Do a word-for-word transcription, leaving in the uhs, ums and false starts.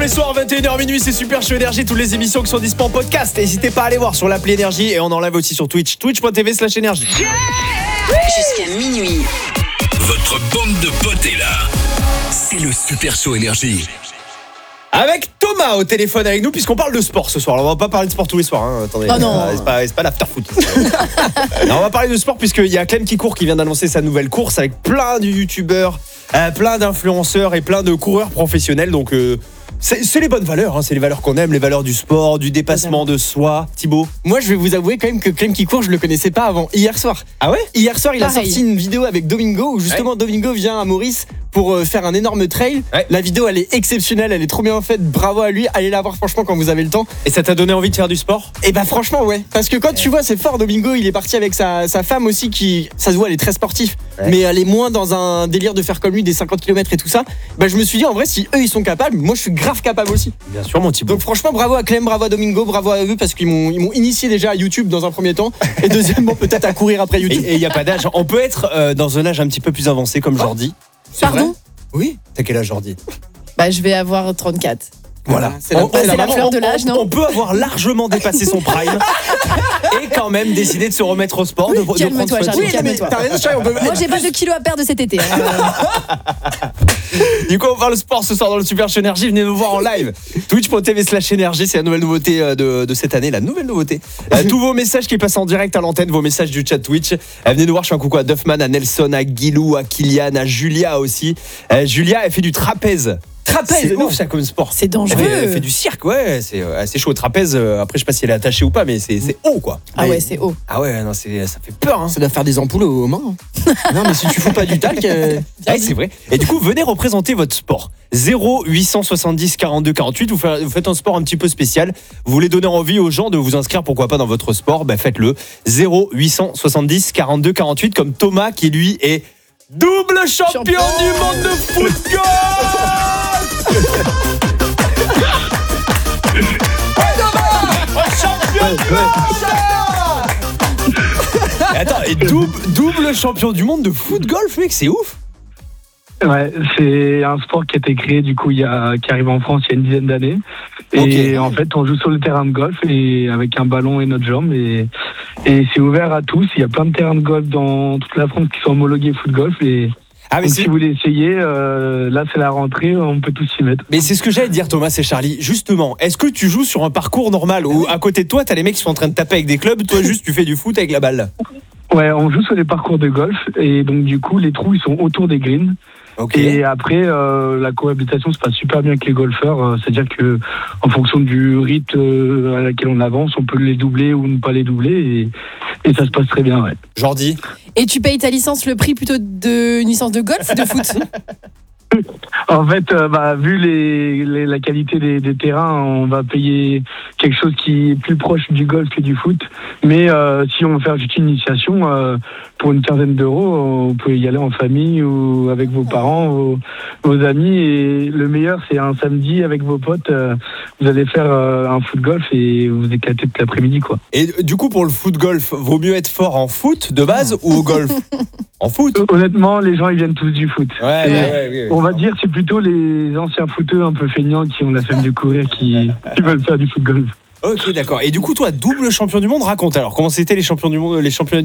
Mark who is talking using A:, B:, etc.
A: les soirs, vingt et une heures minuit, c'est Super Show Énergie. Toutes les émissions qui sont disponibles en podcast. N'hésitez pas à aller voir sur l'appli Énergie. Et on en live aussi sur Twitch. Twitch.tv slash énergie.
B: Jusqu'à minuit.
C: Votre bande de potes est là. C'est le Super Show Énergie.
A: Avec Thomas au téléphone avec nous, puisqu'on parle de sport ce soir. Alors, on va pas parler de sport tous les soirs. Hein. Attendez,
D: oh non.
A: euh, c'est pas, c'est pas l'after-foot. Non, on va parler de sport puisqu'il y a Clem qui court qui vient d'annoncer sa nouvelle course avec plein de youtubeurs, euh, plein d'influenceurs et plein de coureurs professionnels. Donc, euh, c'est, c'est les bonnes valeurs. Hein. C'est les valeurs qu'on aime, les valeurs du sport, du dépassement de soi. Thibaut.
D: Moi, je vais vous avouer quand même que Clem qui court, je le connaissais pas avant. Hier soir.
A: Ah ouais?
D: Hier soir, il
E: Pareil.
D: a sorti une vidéo avec Domingo où justement
A: Ouais.
D: Domingo vient à Maurice pour euh, faire un énorme trail.
A: Ouais.
D: La vidéo, elle est exceptionnelle, elle est trop bien faite. Bravo à lui. Allez la voir franchement quand vous avez le temps.
A: Et ça t'a donné envie de faire du sport?
D: Et bah franchement ouais, parce que quand tu vois c'est fort, Domingo il est parti avec sa, sa femme aussi qui, ça se voit elle est très sportive,
A: Ouais.
D: mais elle est moins dans un délire de faire comme lui des cinquante kilomètres et tout ça. Bah je me suis dit en vrai si eux ils sont capables, moi je suis grave capable aussi.
A: Bien sûr, mon Thibaut.
D: Donc franchement bravo à Clem, bravo à Domingo, bravo à eux parce qu'ils m'ont, ils m'ont initié déjà à YouTube dans un premier temps et deuxièmement peut-être à courir après YouTube.
A: Et il n'y a pas d'âge. On peut être euh, dans un âge un petit peu plus avancé comme Jordi.
E: Pardon?
A: Oui. T'as quel âge, Jordi?
E: Bah, je vais avoir trente-quatre.
A: Voilà.
D: C'est la-
A: On-
D: c'est
A: on-
D: la
A: on-
E: fleur
A: on-
E: de l'âge, non
A: On peut avoir largement dépassé son prime et quand même décider de se remettre au sport, de, de prendre
E: calme-toi,
A: soin de
E: Charlie,
A: soi.
D: Oui, non, mais
E: calme-toi.
D: t'as raison, Charlie, on peut-
E: Moi, j'ai pas de kilos à perdre cet été. hein.
A: Du coup, on parle sport ce soir dans le Super Show Énergie. Venez nous voir en live. Twitch.tv slash énergie, c'est la nouvelle nouveauté euh, de, de cette année, la nouvelle nouveauté. Euh, tous vos messages qui passent en direct à l'antenne, vos messages du chat Twitch. Euh, venez nous voir, je fais un coucou à Duffman, à Nelson, à Guilou, à Kylian, à Julia aussi. Euh, Julia, elle fait du trapèze. Trapèze,
D: C'est
A: c'est
D: ouf.
A: ouf ça comme sport.
E: C'est
A: Elle
E: dangereux.
A: fait, elle fait du cirque, ouais, c'est euh, assez chaud. Trapèze, euh, après je sais pas si elle est attachée ou pas, mais c'est, c'est haut quoi.
E: Ah ouais, c'est haut.
A: Ah ouais, non, c'est, ça fait peur. Hein.
D: Ça doit faire des ampoules aux mains. Non mais si tu fous pas du talc. euh,
A: Ouais, c'est vrai. Et du coup, venez représenter votre sport. zéro huit cent soixante-dix quarante-deux quarante-huit. Vous faites, vous faites un sport un petit peu spécial. Vous voulez donner envie aux gens de vous inscrire, pourquoi pas, dans votre sport. Ben, faites-le. zéro huit cent soixante-dix quarante-deux quarante-huit. Comme Thomas qui, lui, est double champion,
E: Champion.
A: du monde de football. Champion du monde. Et Attends, et double, double champion du monde de foot golf, mec, c'est ouf.
F: Ouais, c'est un sport qui a été créé du coup il y a, qui arrive en France il y a une dizaine d'années. Et
A: Ok.
F: en fait, on joue sur le terrain de golf et avec un ballon et notre jambe et, et c'est ouvert à tous. Il y a plein de terrains de golf dans toute la France qui sont homologués foot golf et
A: Ah, mais
F: donc,
A: c'est...
F: si vous voulez essayer, euh, là c'est la rentrée, on peut tous s'y mettre.
A: Mais c'est ce que j'allais te dire, Thomas et Charlie. Justement, est-ce que tu joues sur un parcours normal où à côté de toi, t'as les mecs qui sont en train de taper avec des clubs, toi juste tu fais du foot avec la balle?
F: Ouais, on joue sur des parcours de golf et donc du coup les trous ils sont autour des greens.
A: Ok.
F: Et après, euh, la cohabitation se passe super bien avec les golfeurs. Euh, c'est-à-dire que, en fonction du rythme euh, à laquelle on avance, on peut les doubler ou ne pas les doubler, et, et ça se passe très bien. Ouais.
A: Jordi.
E: Et tu payes ta licence le prix plutôt d'une licence de golf ou de foot?
F: En fait, euh, bah, vu les, les- la qualité des, des terrains, on va payer quelque chose qui est plus proche du golf que du foot. Mais euh, si on veut faire juste une initiation, euh, pour une quinzaine d'euros, vous pouvez y aller en famille ou avec vos parents, vos, vos amis. Et le meilleur, c'est un samedi avec vos potes. euh, vous allez faire euh, un foot golf et vous éclatez toute l'après-midi, quoi.
A: Et euh, du coup, pour le foot golf, vaut mieux être fort en foot de base ou au golf? En foot.
F: Honnêtement, les gens, ils viennent tous du foot.
A: Ouais,
F: Et
A: ouais, ouais, ouais,
F: On va dire c'est plutôt les anciens footeux un peu feignants qui ont la flemme de courir qui, qui veulent faire du foot golf.
A: Ok, d'accord. Et du coup, toi, double champion du monde, raconte alors comment c'était les champions du monde, les championnats